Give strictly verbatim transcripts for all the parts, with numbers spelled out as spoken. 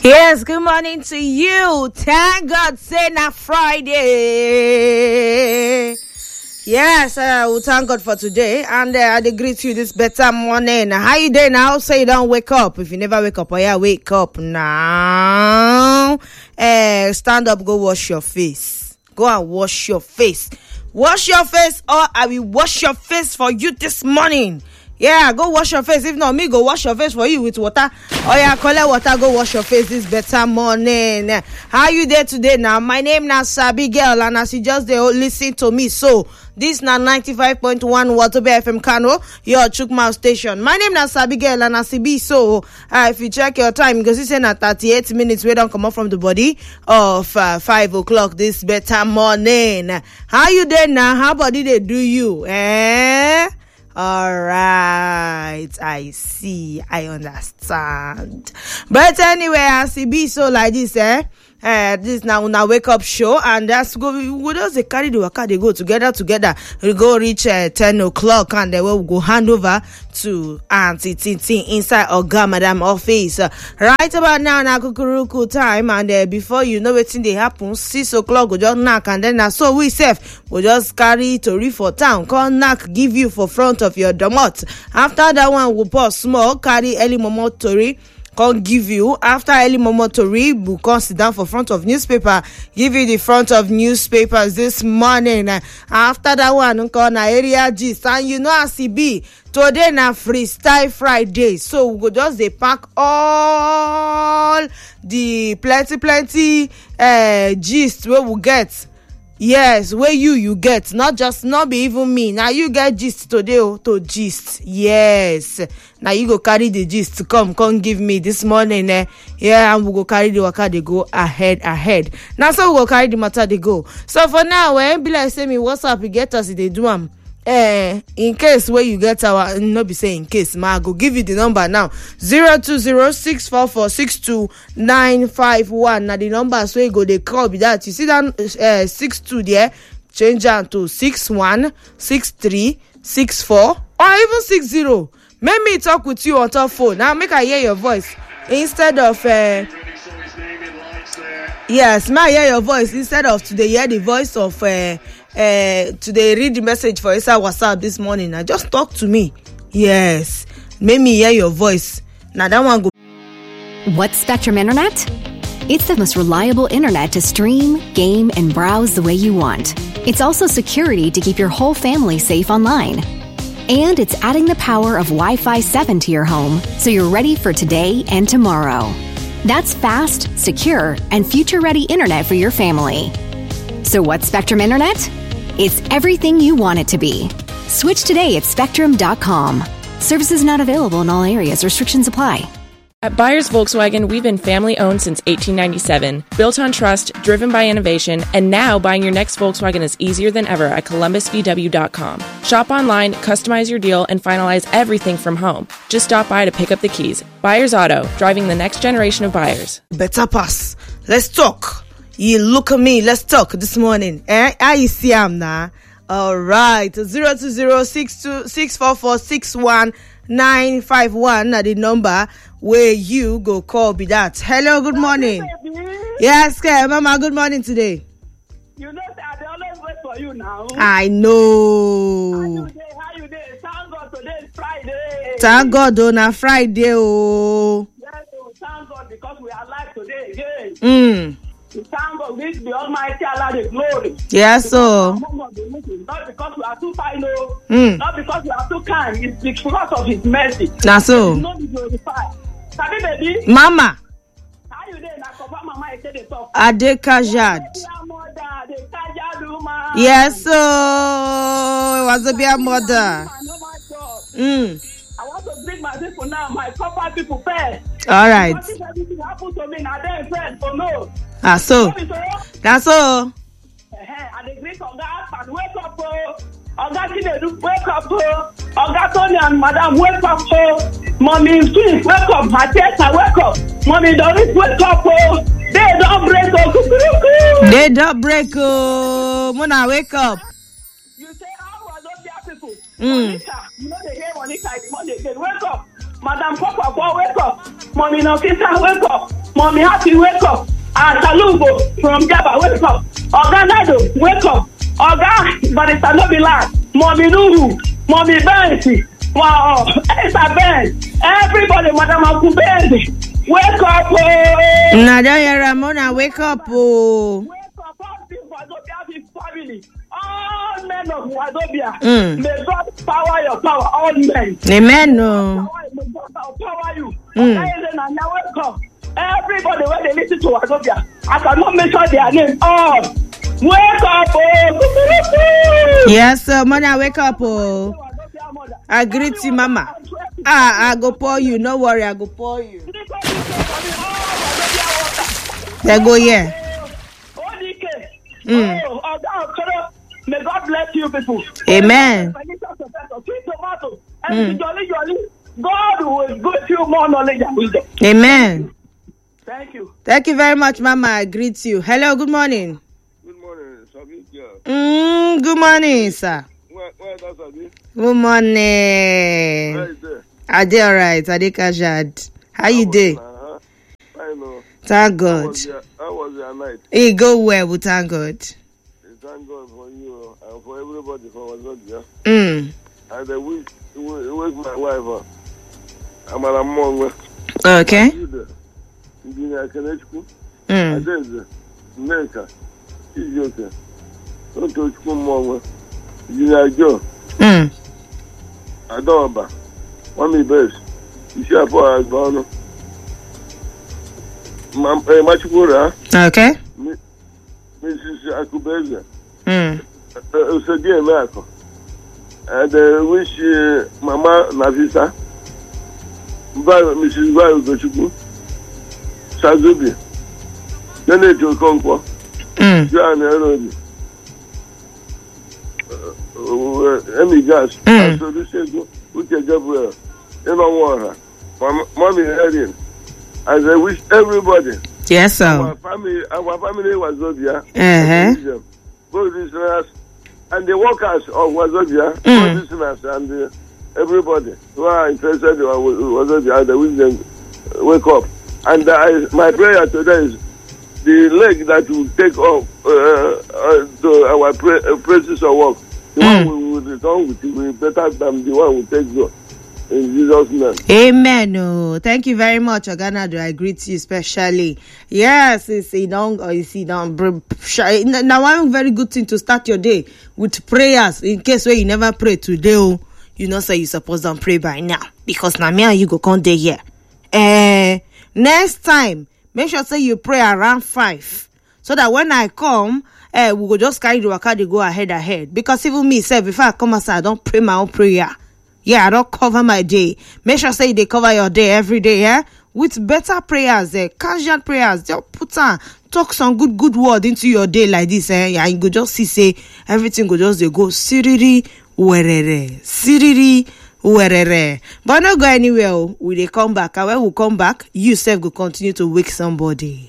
Yes, good morning to you. Thank God, say na Friday. Yes, uh, we thank God for today, and uh, I dey greet you this better morning. How you doing now? Say you don't wake up. If you never wake up, oh yeah, wake up now. Uh, stand up, go wash your face. Go and wash your face. Wash your face, or I will wash your face for you this morning. Yeah, go wash your face. If not, me go wash your face for you with water. Oh yeah, collect water, go wash your face this better morning. How you there today now? My name na Sabi Girl, and as you just dey listen to me, so this na ninety-five point one Watobe F M Kano, your Chukma station. My name na Sabi Girl, and as it be so, uh, if you check your time, because you say na thirty-eight minutes, we don't come up from the body of uh, five o'clock this better morning. How you there now? How body they do you? Eh? All right, I see, I understand. But anyway, as it be so like this, eh? Uh, this now now wake up show, and that's go. We just they carry the waka, they go together, together. We go reach uh, ten o'clock, and then we'll go hand over to Auntie Tintin inside Oga Madam office. Uh, right about now, na kukuruku time, and uh, before you know what's in the happen, six o'clock we just knock, and then uh, so we safe we just carry Tori for town. Call knock, give you for front of your domot. After that one, we pause small, carry early momo Tori. Can't give you after early momo to read, we can sit down for front of newspaper, give you the front of newspapers this morning. After that one, on area gist, and you know as it be today na freestyle Friday, so we go just dey pack all the plenty plenty uh gist where we get. Yes, where you you get, not just not be even me. Now you get gist today, oh, to gist. Yes. Now you go carry the gist to come, come give me this morning. Eh? Yeah, and we go carry the waka, they go ahead, ahead. Now so we go carry the matter, they go. So for now, when be like say me WhatsApp, you get us, they do them. Eh, in case where you get our, no be saying in case, ma, I go give you the number now. zero two zero six four four six two nine five one. Now the number so you go, they call be that. You see that uh, six two there, change that to six one six three six four or even six zero. Make me talk with you on top phone. Now make I hear your voice instead of uh, yes, may I hear your voice instead of today hear the voice of uh, uh today read the message for inside WhatsApp this morning. Now just talk to me. Yes, make me hear your voice. Now that one go. What's Spectrum Internet? It's the most reliable internet to stream, game, and browse the way you want. It's also security to keep your whole family safe online. And it's adding the power of Wi-Fi seven to your home, so you're ready for today and tomorrow. That's fast, secure, and future-ready internet for your family. So what's Spectrum Internet? It's everything you want it to be. Switch today at spectrum dot com. Services not available in all areas. Restrictions apply. At Byers Volkswagen, we've been family-owned since eighteen ninety-seven, built on trust, driven by innovation, and now buying your next Volkswagen is easier than ever at columbus v w dot com. Shop online, customize your deal, and finalize everything from home. Just stop by to pick up the keys. Byers Auto, driving the next generation of buyers. Better pass. Let's talk. You look at me. Let's talk this morning. Eh? How you see am now? All right. zero two zero six two six four four six one nine five one are the number where you go call be that. Hello, good morning. Yes, okay, Mama, good morning today. You know that I always wait for you now. I know. How you day? How you day? Thank God today is Friday. Thank God on a Friday, oh. Yes, oh, thank God because we are alive today again. Mm. We thank God, we the Almighty Allah the glory. Yes, so. Not because we are too fine, no. Mm. Not because we are too kind. It's because of His mercy. That's so. Not be glorified. Sabi baby. Mama. How you dey? Na cover mama I say dey talk. Ade Kajad. Yes, so it was a beer mother. Mm. I want to bring my people now, my proper people first. All right. What if everything happens to me now? Then friends, oh no. Ah, so. That's all. And the great Oga and wake up, oh. Oga Chinedu, wake up, oh. Oga Tony and Madam, wake up, oh. Mommy Twins, wake up. Mateta, wake up. Mommy Doris, wake up, oh. They don't break, oh. They don't break, oh. Mona, wake up. You say, how are those people? Mm. Monica, you know they hear Monica, it's Monday again. Wake up. Madam Papa, wake up. Mommy Nokita, wake up. Mommy Happy, wake up. Asalugo from Jaba, wake up. Oga Nado, wake up. Oga, but it's not be lie. Mommy Nuhu, Mommy Bensi, wow, Esther Ben, everybody, Madam Akubenzi, wake up. Oh. Nadaya Ramona, wake up. Oh. Wake up, all people, Wazobia family. All men of Wazobia. Mm. May God power your power, all men. Amen. No. May God power you. Mm. Wake up. Everybody, when they listen to Wazobia, I cannot mention their name. All. Wake up. Oh. Yes, sir. Mona, wake up. Oh. I greet you, Mama. Ah, I go pour you. No worry, I go pour you. There go, yeah. Mm. May God bless you, people. Amen. Mm. God will give you more knowledge and wisdom. Amen. Thank you. Thank you very much, Mama. I greet you. Hello, good morning. Good morning, Sabi. Yeah. Mm, good morning, sir. Where, where that's Sabi? Good morning. Where is there? I did all right. I did Kajad. How you doing? Uh-huh. I know. Thank God. How was your, how was your night? It go well, we thank God. Thank God for you and for everybody for Wazobia. Mm. And I wish with my wife. I'm an among. Okay. Engineer Kenechku. Mm. And there's Neka. He's okay. Don't touch Mama. Engineer Joe. Mm. Adoba. Mommy Bess. You share for us, Bono. Machukura. Okay. Missus Akubeza. Mm. Usagi America. And I wish uh, Mama Navisa. Missus Bayo Gochuku. Sazubi. Nene Jokonkwa. Mm. John Erodi. Emi Gas. Mm. Asolusegun. Uche Gabriel. You know what? Mommy Erin. As I wish everybody. Yes, sir. Our family, our family was Wazobia. Uh-huh. Both listeners and the workers of Wazobia, Mm. both listeners and uh, everybody who are interested in Wazobia, they wish them wake up. And uh, my prayer today is the leg that will take off uh, uh, to our pra- uh, places of work. The Mm. one we will return with will be better than the one we take go. In Jesus' name. Amen. Oh, thank you very much, Oganado. I greet you especially. Yes, it's a long or it's a long. Now, one very good thing to start your day with prayers. In case where you never pray today, oh, you know, say you supposed to pray by now because now me and you go come day here. Eh, next time, make sure say you pray around five so that when I come, eh, we go just carry the waka they go ahead ahead. Because even me, say before I come outside, I don't pray my own prayer. Yeah, I don't cover my day. Make sure say they cover your day every day, yeah? With better prayers, eh? Casual prayers. Just put on, talk some good, good word into your day like this, eh? Yeah, you go just see, say, everything go just, they go, siriri, werere, siriri, werere. But not go anywhere, we they come back. And when we come back, you self go continue to wake somebody.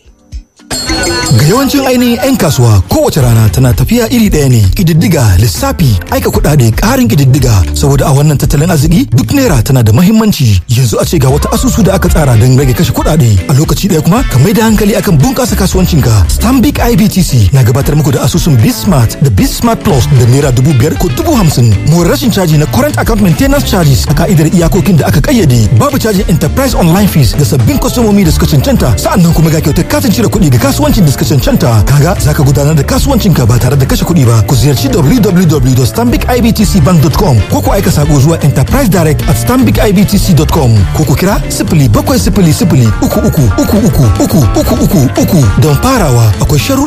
Ga yawancin ainihin 'yan kasuwa kowace rana tana tafiya iri ɗaya ne, ƙididdiga, lissafi, aika kuɗaɗe, ƙarin ƙididdiga. Saboda a wannan tattalin arziki duk naira tana da mahimmanci. Yanzu a ce ga wata asusu da aka tsara don rage kashe kuɗaɗe. A lokaci ɗaya kuma ka mai da hankali akan bunƙasa kasuwancinka. Stanbic I B T C na gabatar muku da asusun Bismart da Bismart Plus da naira dubu biyar ko dubu hamsin. More rashin caji na current account maintenance charges a ka'idar iyakokin da aka ƙayyade. Babu cajin enterprise online fees ga sabbin kwastomomi da suka cancanta. Sa'annan kuma ga kyautar katin cire kuɗi ga kasuwancin da suka cancanta. Kaga zaka gudanar da kasuwancinka ba tare da kashe kuɗi ba. Ku ziyarci w w w dot stanbic i b t c bank dot com ko ku aika sako zuwa enterprise direct at stanbic i b t c dot com ko ku kira sifili bakwai sifili sifili uku uku uku uku uku uku uku uku don farawa. Akwai sharu